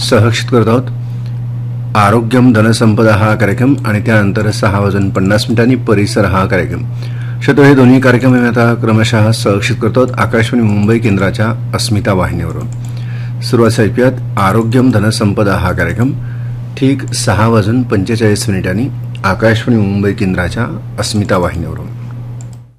सहक्षित करत आहोत आरोग्यम धनसंपदा हा कार्यक्रम आणि त्यानंतर 6:50 परिसर हा कार्यक्रम. हे दोन्ही कार्यक्रम आम्ही आता क्रमशः सहक्षित करतो आकाशवाणी मुंबई केंद्राच्या अस्मिता वाहिनीवरून. सुरुवात ऐकूयात आरोग्यम धनसंपदा हा कार्यक्रम ठीक 6:45 आकाशवाणी मुंबई केंद्राच्या अस्मिता वाहिनीवरून.